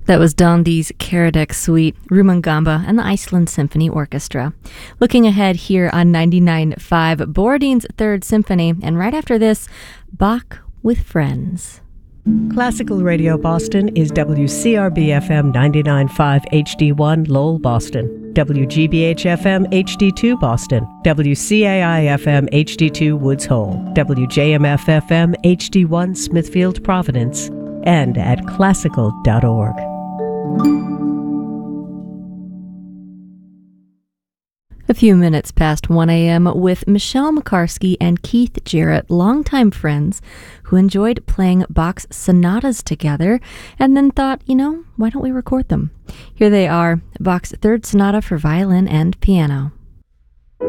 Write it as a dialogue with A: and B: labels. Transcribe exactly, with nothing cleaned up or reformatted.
A: That was Dondi's Karadec Suite, Rumangamba, and the Iceland Symphony Orchestra. Looking ahead here on ninety-nine point five, Borodin's Third Symphony, and right after this, Bach with Friends.
B: Classical Radio Boston is W C R B F M ninety-nine point five H D one Lowell, Boston, W G B H F M H D two Boston, W C A I F M H D two Woods Hole, W J M F F M H D one Smithfield, Providence, and at classical dot org.
A: A few minutes past one a.m. with Michelle McCarsky and Keith Jarrett, longtime friends who enjoyed playing Bach's sonatas together and then thought, you know, why don't we record them? Here they are, Bach's Third Sonata for Violin and Piano.